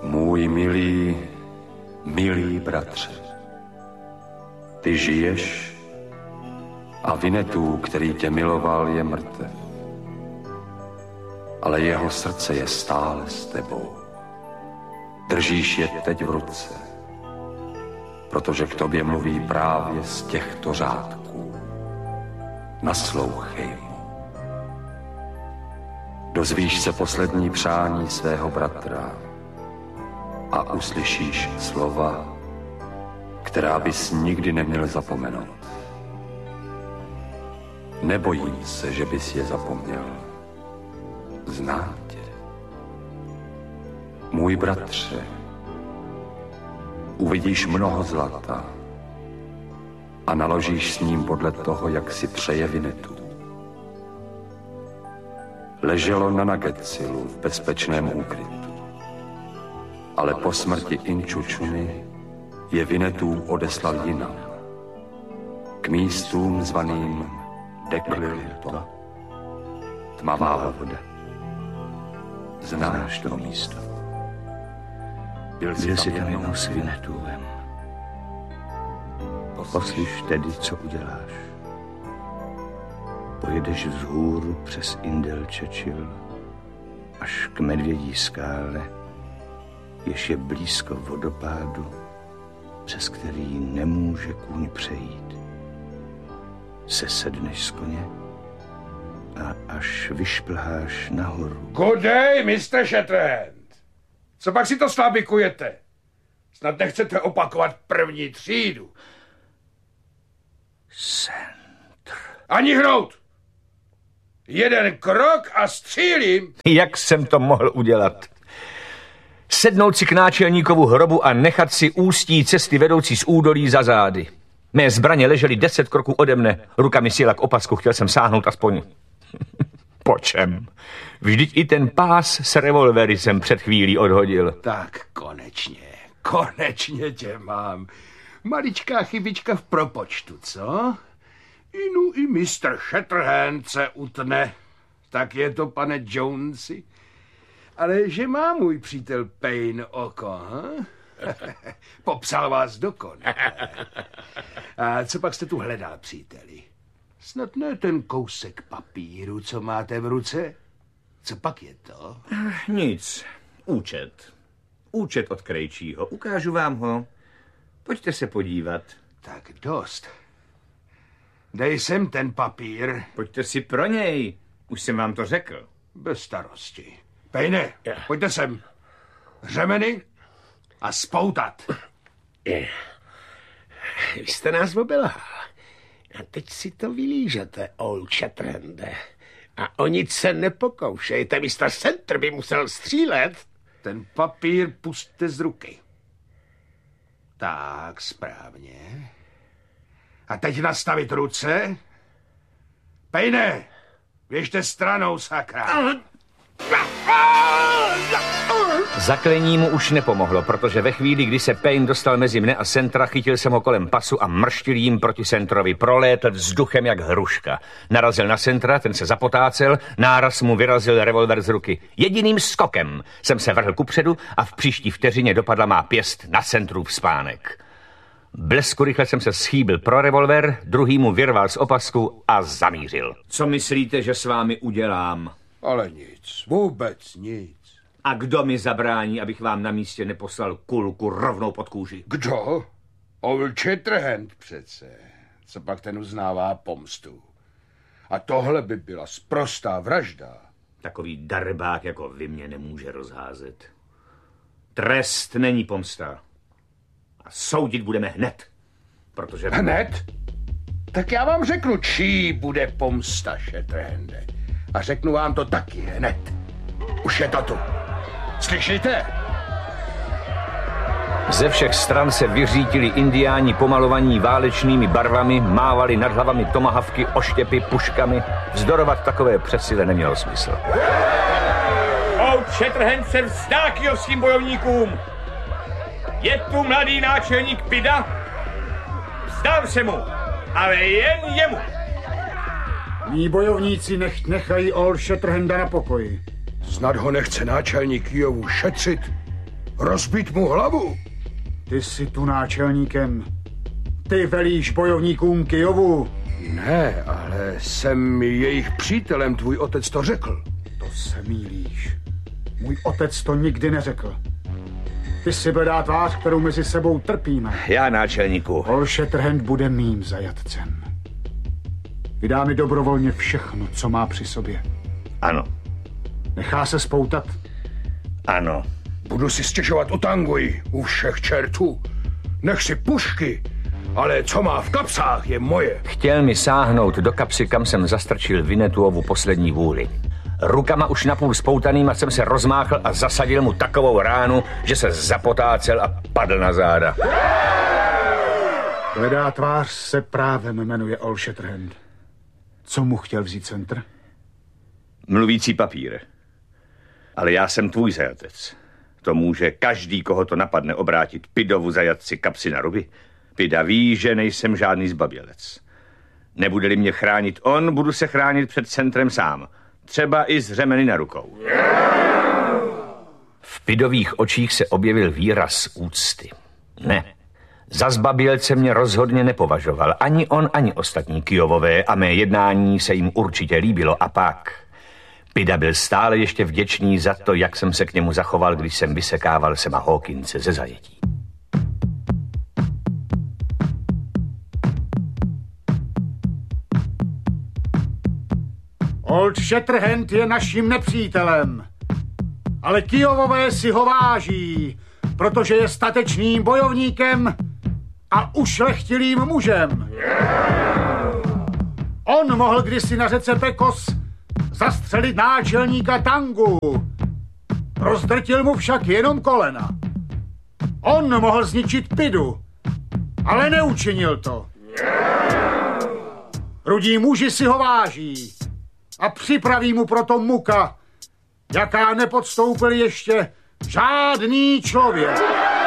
Můj milý bratře, ty žiješ a Winnetou, který tě miloval, je mrtev. Ale jeho srdce je stále s tebou. Držíš je teď v ruce, protože k tobě mluví právě z těchto řádků. Naslouchej mu. Dozvíš se poslední přání svého bratra a uslyšíš slova, která bys nikdy neměl zapomenout. Nebojím se, že bys je zapomněl. Znám tě. Můj bratře, uvidíš mnoho zlata a naložíš s ním podle toho, jak si přeje Winnetou. Leželo na Nagecilu v bezpečném úkrytu, ale po smrti Inčučuny je Winnetou odeslal jinam, k místům zvaným Deklilto, tmavá voda. Znáš to místo? Byl jsi tam jednou s Winnetouem. Poslyš tedy, co uděláš. Pojedeš vzhůru přes Indel-Čečil až k Medvědí skále, jež je blízko vodopádu, přes který nemůže kůň přejít. Sesedneš z koně a až vyšplháš nahoru. Good day, Mr. Shatterhand. Co pak si to slábikujete? Snad nechcete opakovat první třídu. Centr. Ani hnout! Jeden krok a střílím. Jak jsem to mohl udělat? Sednout si k náčelníkovu hrobu a nechat si ústí cesty vedoucí z údolí za zády. Mé zbraně ležely 10 kroků ode mne. Ruka mi sjela k opasku, chtěl jsem sáhnout aspoň. Po čem? Vždyť i ten pás s revolvery jsem před chvílí odhodil. Tak konečně tě mám. Maličká chybička v propočtu, co? Inu i Mr. Shatterhand se utne. Tak je to, pane Jonesi. Ale že má můj přítel Payne oko, ha? Popsal vás dokonale. A co pak jste tu hledal, příteli? Snad ne ten kousek papíru, co máte v ruce? Co pak je to? Nic. Účet. Účet od Krejčího. Ukážu vám ho. Pojďte se podívat. Tak dost. Dej sem ten papír. Pojďte si pro něj. Už jsem vám to řekl. Bez starosti. Pejne, pojďte sem. Řemeny a spoutat. Vy jste nás obelhal. A teď si to vylížete, old Shatterhande. A o nic se nepokoušejte, Mr. Centr by musel střílet. Ten papír pusťte z ruky. Tak, správně. A teď nastavit ruce. Pejne, běžte stranou, sakra. Zaklení mu už nepomohlo, protože ve chvíli, kdy se Payne dostal mezi mne a Centra, chytil jsem ho kolem pasu a mrštil jím proti Centrovi. Prolétl vzduchem jak hruška. Narazil na Centra, ten se zapotácel, náraz mu vyrazil revolver z ruky. Jediným skokem jsem se vrhl kupředu a v příští vteřině dopadla má pěst na Centrův spánek. Blesku rychle jsem se schýbil pro revolver, druhý mu vyrval z opasku a zamířil. Co myslíte, že s vámi udělám? Ale nic, vůbec nic. A kdo mi zabrání, abych vám na místě neposlal kulku rovnou pod kůži? Kdo? Old Shatterhand přece. Co pak ten uznává pomstu? A tohle by byla sprostá vražda. Takový darbák jako vy mě nemůže rozházet. Trest není pomsta. A soudit budeme hned. Protože... Hned? Tak já vám řeknu, čí bude pomsta, Shatterhande. A řeknu vám to taky hned. Už je to tu. Slyšíte? Ze všech stran se vyřítili indiáni pomalovaní válečnými barvami, mávali nad hlavami tomahawky, oštěpy, puškami. Vzdorovat takové přesile nemělo smysl. Old Shatterhand se vzdá kyjovským bojovníkům. Je tu mladý náčelník Pida? Vzdám se mu, ale jen jemu. Mí bojovníci nechají Old Shatterhanda na pokoji. Snad ho nechce náčelník Kyjovu šetřit? Rozbít mu hlavu? Ty jsi tu náčelníkem. Ty velíš bojovníkům Kyjovu. Ne, ale jsem jejich přítelem, tvůj otec to řekl. To se mýlíš. Můj otec to nikdy neřekl. Ty jsi bledá tvář, kterou mezi sebou trpíme. Já, náčelníku. Ol Shatterhand bude mým zajatcem. Vydá mi dobrovolně všechno, co má při sobě. Ano. Nechá se spoutat? Ano. Budu si stěžovat u Tanguy, u všech čertů. Nech si pušky, ale co má v kapsách, je moje. Chtěl mi sáhnout do kapsy, kam jsem zastrčil Vinetuovu poslední vůli. Rukama už napůl spoutanýma jsem se rozmáchl a zasadil mu takovou ránu, že se zapotácel a padl na záda. Hledá tvář se právem jmenuje Ol Shatterhand. Co mu chtěl vzít centr? Mluvící papír. Ale já jsem tvůj zajatec. To může každý, koho to napadne, obrátit Pidovu zajatci kapsy na ruby. Pida ví, že nejsem žádný zbabělec. Nebude-li mě chránit on, budu se chránit před centrem sám. Třeba i s řemeny na rukou. V Pidových očích se objevil výraz úcty. Ne, za zbabělce mě rozhodně nepovažoval. Ani on, ani ostatní Kyjovové a mé jednání se jim určitě líbilo. A pak Pida byl stále ještě vděčný za to, jak jsem se k němu zachoval, když jsem vysekával Sema Hawkinse ze zajetí. Old Shatterhand je naším nepřítelem. Ale Kyjovové si ho váží, protože je statečným bojovníkem a ušlechtilým mužem. On mohl kdysi na řece Pekos zastřelit náčelníka Tangu. Rozdrtil mu však jenom kolena. On mohl zničit Pidu, ale neučinil to. Rudí muži si ho váží a připraví mu proto muka, jaká nepodstoupil ještě žádný člověk.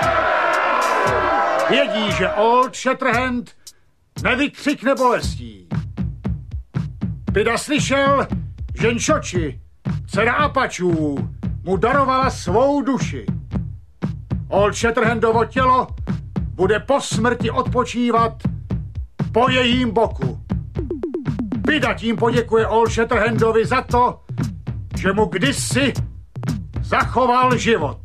Vědí, že Old Shatterhand nevykřikne bolestí. Pida slyšel, že Nšoči, dcera Apačů, mu darovala svou duši. Old Shatterhandovo tělo bude po smrti odpočívat po jejím boku. Pida tím poděkuje Old Shatterhandovi za to, že mu kdysi zachoval život.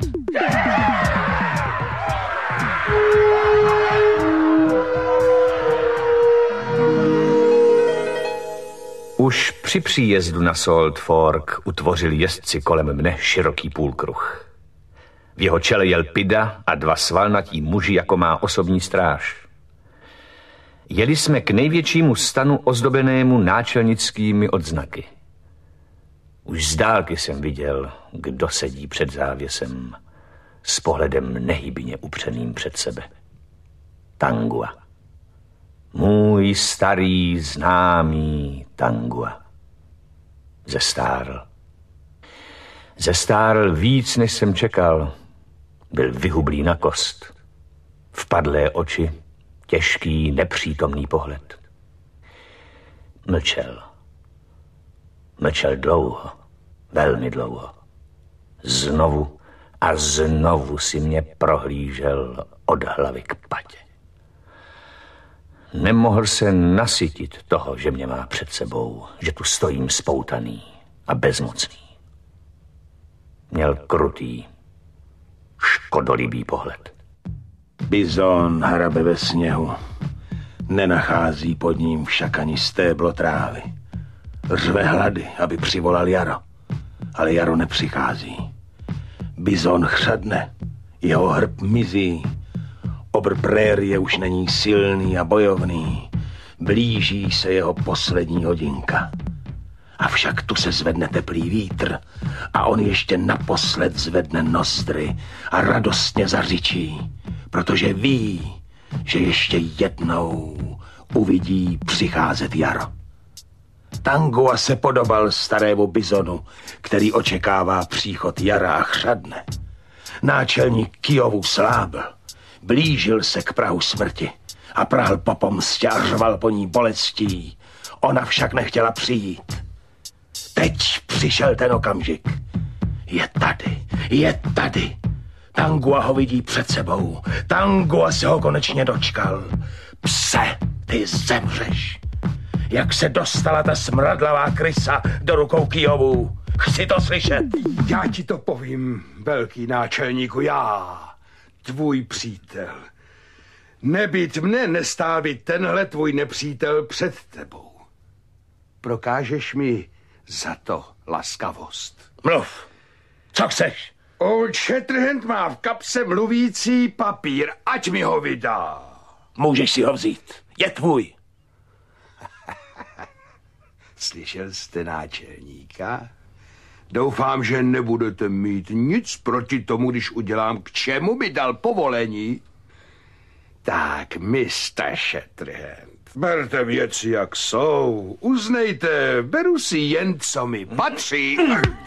Už při příjezdu na Salt Fork utvořili jezdci kolem mne široký půlkruh. V jeho čele jel Pida a dva svalnatí muži, jako má osobní stráž. Jeli jsme k největšímu stanu ozdobenému náčelnickými odznaky. Už z dálky jsem viděl, kdo sedí před závěsem, s pohledem nehybně upřeným před sebe. Tangua. Můj starý známý Tangua. Zestárl víc, než jsem čekal. Byl vyhublý na kost. Vpadlé oči, těžký, nepřítomný pohled. Mlčel dlouho, velmi dlouho. Znovu a znovu si mě prohlížel od hlavy k patě. Nemohl se nasytit toho, že mě má před sebou, že tu stojím spoutaný a bezmocný. Měl krutý, škodolibý pohled. Bizon hrabe ve sněhu. Nenachází pod ním však ani stéblo trávy. Řve hlady, aby přivolal jaro. Ale jaro nepřichází. Bizon chřadne, jeho hrb mizí. Obr prérie už není silný a bojovný. Blíží se jeho poslední hodinka. Avšak tu se zvedne teplý vítr a on ještě naposled zvedne nozdry a radostně zařičí, protože ví, že ještě jednou uvidí přicházet jaro. Tangua se podobal starému bizonu, který očekává příchod jara a chřadne. Náčelník Kyjovu slábl, blížil se k prahu smrti a prahl po pomstě a řval po ní bolestí. Ona však nechtěla přijít. Teď přišel ten okamžik. Je tady. Tangua ho vidí před sebou. Tangua se ho konečně dočkal. Pse, ty zemřeš. Jak se dostala ta smradlavá krysa do rukou Kyjovů? Chci to slyšet. Já ti to povím, velký náčelníku, já, tvůj přítel. Nebýt mne, nestál by tenhle tvůj nepřítel před tebou. Prokážeš mi za to laskavost. Mluv, co chceš? Old Shatterhand má v kapse mluvící papír, ať mi ho vydá. Můžeš si ho vzít, je tvůj. Slyšel jste náčelníka? Doufám, že nebudete mít nic proti tomu, když udělám, k čemu mi dal povolení. Tak, Mr. Shatterhand, berte věci, jak jsou. Uznejte, beru si jen, co mi patří.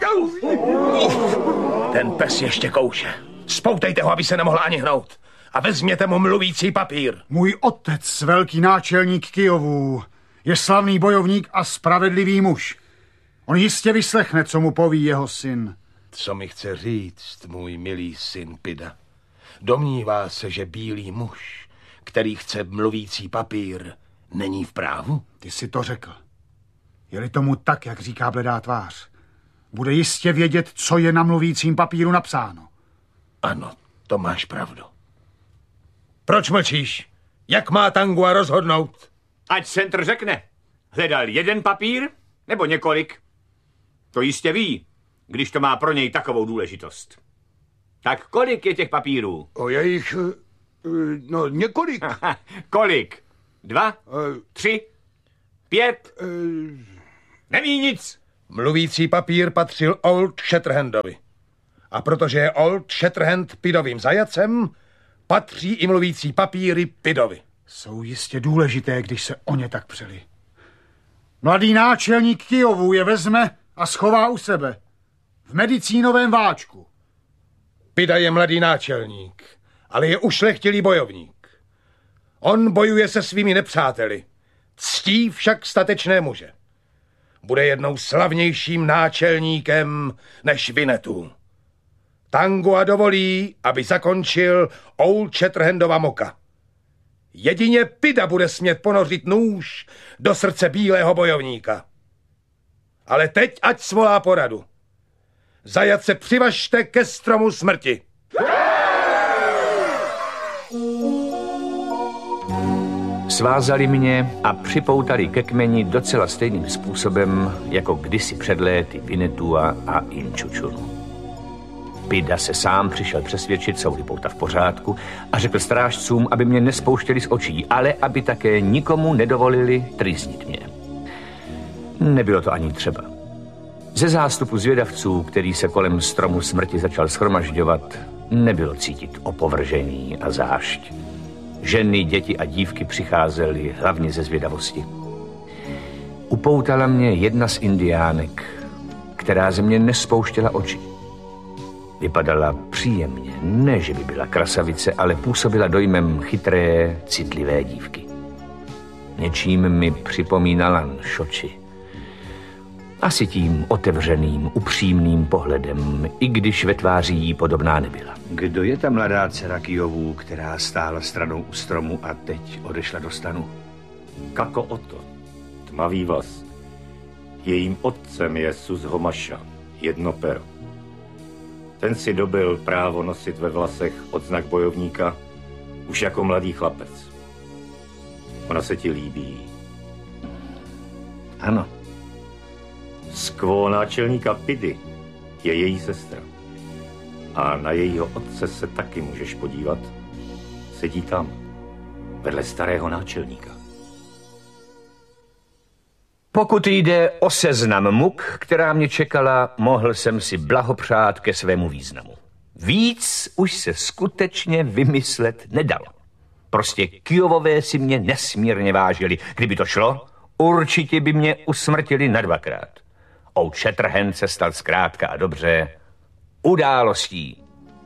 Ten pes ještě kouše. Spoutejte ho, aby se nemohl ani hnout. A vezměte mu mluvící papír. Můj otec, velký náčelník Kyjovů, je slavný bojovník a spravedlivý muž. On jistě vyslechne, co mu poví jeho syn. Co mi chce říct, můj milý syn Pida? Domnívá se, že bílý muž, který chce mluvící papír, není v právu? Ty si to řekl. Je-li tomu tak, jak říká bledá tvář, bude jistě vědět, co je na mluvícím papíru napsáno. Ano, to máš pravdu. Proč mlčíš? Jak má Tangua rozhodnout? Ať centr řekne. Hledal jeden papír nebo několik? To jistě ví, když to má pro něj takovou důležitost. Tak kolik je těch papírů? O jejich, no několik. Kolik? 2? 3? 5? Neví nic. Mluvící papír patřil Old Shatterhandovi. A protože je Old Shatterhand Pidovým zajacem, patří i mluvící papíry Pidovi. Jsou jistě důležité, když se o ně tak přeli. Mladý náčelník Kyjovů je vezme a schová u sebe. V medicínovém váčku. Pida je mladý náčelník, ale je ušlechtilý bojovník. On bojuje se svými nepřáteli, ctí však statečné muže. Bude jednou slavnějším náčelníkem než Winnetou. Tangua dovolí, aby zakončil Old Shatterhandova moka. Jedině Pida bude smět ponořit nůž do srdce bílého bojovníka. Ale teď ať svolá poradu. Zajatce přivažte ke stromu smrti. Svázali mě a připoutali ke kmeni docela stejným způsobem, jako kdysi před léty Winnetua a Inčučunu. Pida se sám přišel přesvědčit, jsou-li pouta v pořádku, a řekl strážcům, aby mě nespouštěli z očí, ale aby také nikomu nedovolili trýznit mě. Nebylo to ani třeba. Ze zástupu zvědavců, který se kolem stromu smrti začal shromažďovat, nebylo cítit opovržení a zášť. Ženy, děti a dívky přicházely hlavně ze zvědavosti. Upoutala mě jedna z indiánek, která ze mě nespouštěla oči. Vypadala příjemně, ne že by byla krasavice, ale působila dojmem chytré, citlivé dívky. Něčím mi připomínala Nšoči. Asi tím otevřeným, upřímným pohledem, i když ve tváři jí podobná nebyla. Kdo je ta mladá dcera Kyjovů, která stála stranou u stromu a teď odešla do stanu? Kako Oto, tmavý vlas. Jejím otcem je Suzhomaša, jedno pero. Ten si dobil právo nosit ve vlasech odznak bojovníka už jako mladý chlapec. Ona se ti líbí? Ano. Skvó náčelníka Pidy je její sestra. A na jejího otce se taky můžeš podívat. Sedí tam, vedle starého náčelníka. Pokud jde o seznam muk, která mě čekala, mohl jsem si blahopřát ke svému významu. Víc už se skutečně vymyslet nedalo. Prostě Kyjovové si mě nesmírně vážili. Kdyby to šlo, určitě by mě usmrtili na 2krát. Old Shatterhand se stal zkrátka a dobře událostí.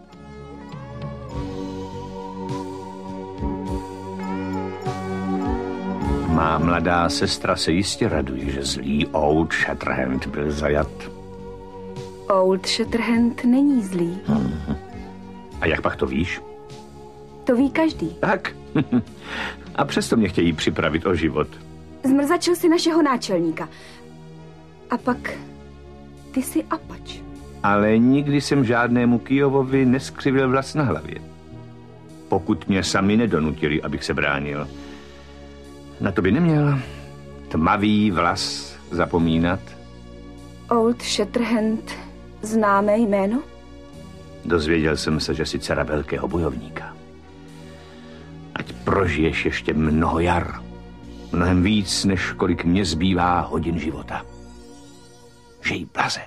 Má mladá sestra se jistě raduje, že zlý Old Shatterhand byl zajat. Old Shatterhand není zlý. A jak pak to víš? To ví každý. Tak. A přesto mě chtějí připravit o život. Zmrzačil si našeho náčelníka. A pak ty jsi apač. Ale nikdy jsem žádnému Kyjovovi neskřivil vlas na hlavě. Pokud mě sami nedonutili, abych se bránil. Na to by neměl tmavý vlas zapomínat. Old Shatterhand, známé jméno? Dozvěděl jsem se, že jsi dcera velkého bojovníka. Ať prožiješ ještě mnoho jar. Mnohem víc, než kolik mě zbývá hodin života. Žij blaze.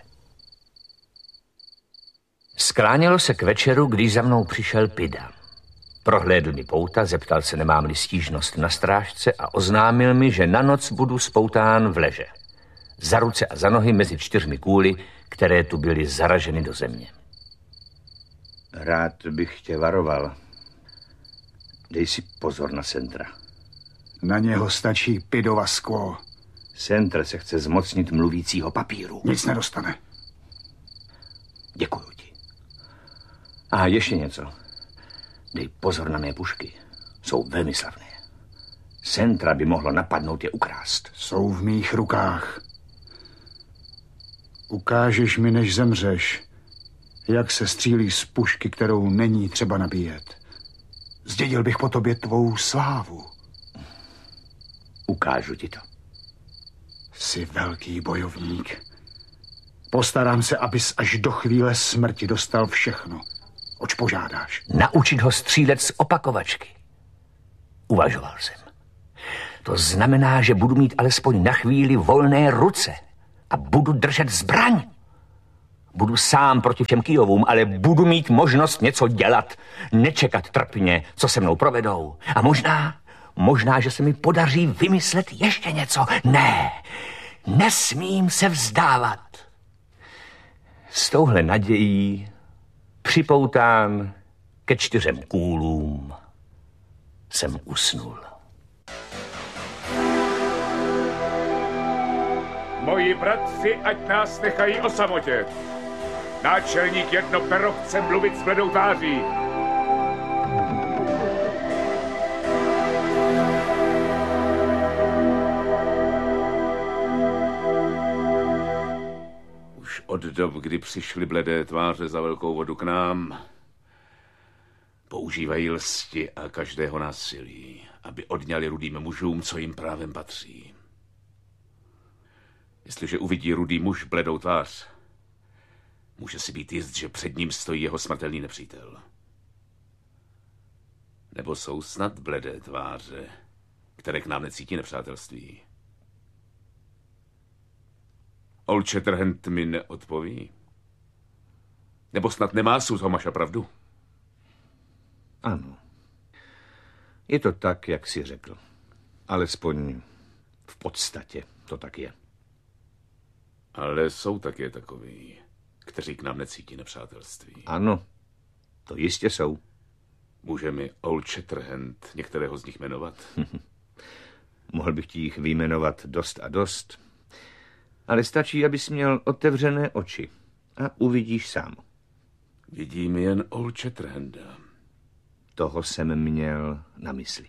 Sklánělo se k večeru, když za mnou přišel Pida. Prohlédl mi pouta, zeptal se, nemám-li stížnost na strážce a oznámil mi, že na noc budu spoután v leže. Za ruce a za nohy mezi 4 kůly, které tu byly zaraženy do země. Rád bych tě varoval. Dej si pozor na Sentra. Na něho stačí Pidova sklo. Sentr se chce zmocnit mluvícího papíru. Nic nedostane. Děkuju ti. A ještě něco. Dej pozor na mé pušky. Jsou velmi slavné. Sentra by mohlo napadnout je ukrást. Jsou v mých rukách. Ukážeš mi, než zemřeš, jak se střílí z pušky, kterou není třeba nabíjet. Zdědil bych po tobě tvou slávu. Ukážu ti to. Jsi velký bojovník. Postarám se, abys až do chvíle smrti dostal všechno, oč požádáš. Naučit ho střílet z opakovačky. Uvažoval jsem. To znamená, že budu mít alespoň na chvíli volné ruce a budu držet zbraň. Budu sám proti všem Kyjovům, ale budu mít možnost něco dělat. Nečekat trpně, co se mnou provedou. A možná, že se mi podaří vymyslet ještě něco. Ne, nesmím se vzdávat. S touhle nadějí připoután ke 4 kůlům jsem usnul. Moji bratři, ať nás nechají o samotě. Náčelník Jednopero chce mluvit s bledou tváří. Už od dob, kdy přišly bledé tváře za velkou vodu k nám, používají lsti a každého násilí, aby odňali rudým mužům, co jim právem patří. Jestliže uvidí rudý muž bledou tvář, může si být jist, že před ním stojí jeho smrtelný nepřítel. Nebo jsou snad bledé tváře, které k nám necítí nepřátelství? Old Shatterhand mi neodpoví? Nebo snad nemá Suz Homasha pravdu? Ano. Je to tak, jak jsi řekl. Alespoň v podstatě to tak je. Ale jsou také takoví, kteří k nám necítí nepřátelství. Ano, to jistě jsou. Může mi Old Shatterhand některého z nich jmenovat? Mohl bych ti jich vyjmenovat dost a dost, ale stačí, abys měl otevřené oči a uvidíš sám. Vidím jen Old Shatterhanda. Toho jsem měl na mysli.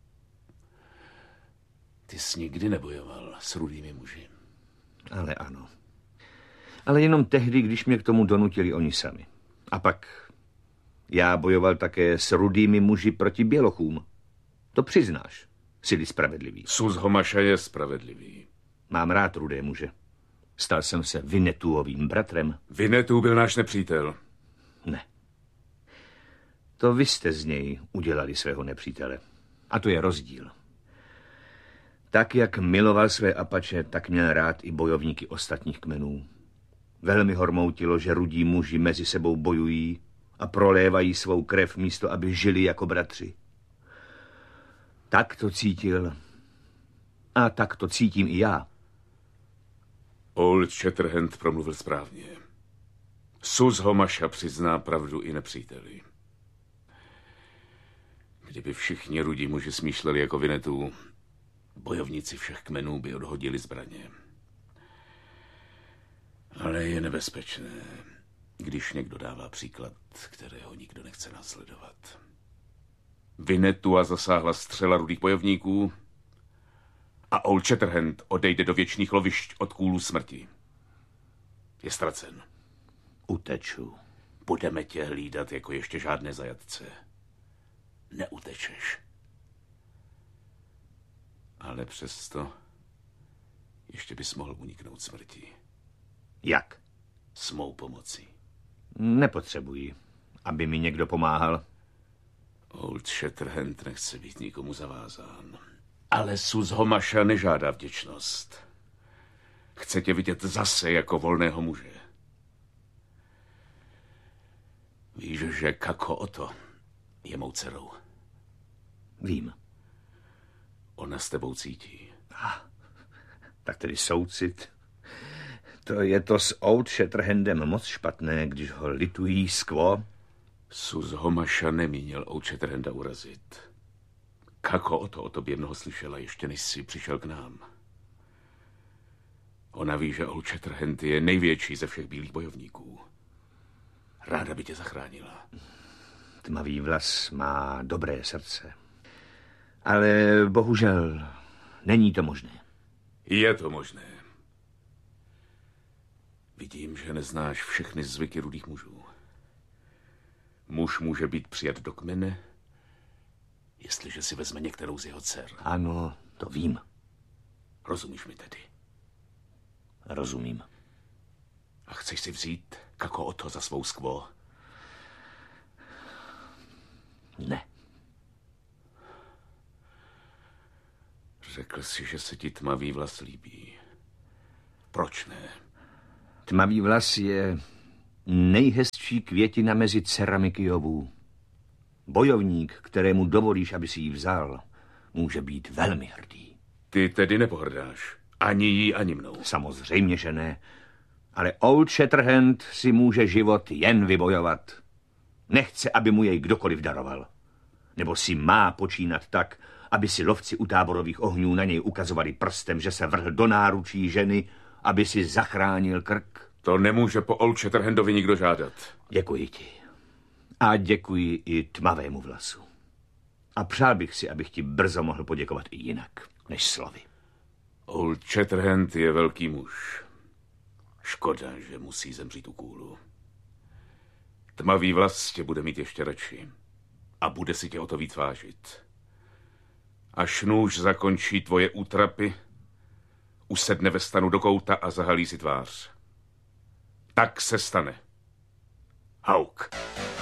Ty jsi nikdy nebojoval s rudými muži. Ale ano. Ale jenom tehdy, když mě k tomu donutili oni sami. A pak já bojoval také s rudými muži proti bělochům. To přiznáš, jsi-li spravedlivý. Suz Homasha je spravedlivý. Mám rád rudé muže. Stal jsem se Vinetuovým bratrem. Vinetu byl náš nepřítel. Ne. To vy jste z něj udělali svého nepřítele. A to je rozdíl. Tak, jak miloval své apače, tak měl rád i bojovníky ostatních kmenů. Velmi ho rmoutilo, že rudí muži mezi sebou bojují a prolévají svou krev místo, aby žili jako bratři. Tak to cítil. A tak to cítím i já. Old Shatterhand promluvil správně. Suz Homasha přizná pravdu i nepříteli. Kdyby všichni rudí muži smýšleli jako Vinetu, bojovníci všech kmenů by odhodili zbraně. Ale je nebezpečné, když někdo dává příklad, kterého nikdo nechce následovat. Vinetua zasáhla střela rudých bojovníků a Old Shatterhand odejde do věčných lovišť od kůlu smrti. Je ztracen. Uteču. Budeme tě hlídat jako ještě žádné zajatce. Neutečeš. Ale přesto ještě bys mohl uniknout smrti. Jak? S mou pomocí. Nepotřebuji, aby mi někdo pomáhal. Old Shatterhand nechce být nikomu zavázán. Ale Sus Homasha nežádá vděčnost. Chce tě vidět zase jako volného muže. Víš, že Kako Oto je mou dcerou. Vím. Ona s tebou cítí. Tak tedy soucit. To je to s Old Shatterhandem moc špatné, když ho litují skvo. Sus Homasha nemínil Old Shatterhanda urazit. Kako Oto o tobě mnoho slyšela, ještě než jsi přišel k nám. Ona ví, že Old Shatterhand je největší ze všech bílých bojovníků. Ráda by tě zachránila. Tmavý vlas má dobré srdce. Ale bohužel není to možné. Je to možné. Vidím, že neznáš všechny zvyky rudých mužů. Muž může být přijat do kmene, jestliže si vezme některou z jeho dcer. Ano, to vím. Rozumíš mi tedy? Rozumím. A chceš si vzít Kako Oto za svou skvo? Ne. Řekl jsi, že se ti tmavý vlas líbí. Proč ne? Tmavý vlas je nejhezčí květina mezi dcerami Kyjovů. Bojovník, kterému dovolíš, aby si ji vzal, může být velmi hrdý. Ty tedy nepohrdáš. Ani jí, ani mnou. Samozřejmě, že ne. Ale Old Shatterhand si může život jen vybojovat. Nechce, aby mu jej kdokoliv daroval. Nebo si má počínat tak, aby si lovci u táborových ohňů na něj ukazovali prstem, že se vrhl do náručí ženy, aby si zachránil krk. To nemůže po Old Shatterhandovi nikdo žádat. Děkuji ti. A děkuji i tmavému vlasu. A přál bych si, abych ti brzo mohl poděkovat i jinak, než slovy. Old Shatterhand je velký muž. Škoda, že musí zemřít u kůlu. Tmavý vlas tě bude mít ještě radši. A bude si tě o to víc vážit. Až nůž zakončí tvoje útrapy, usedne ve stanu do kouta a zahalí si tvář. Tak se stane. Hauk.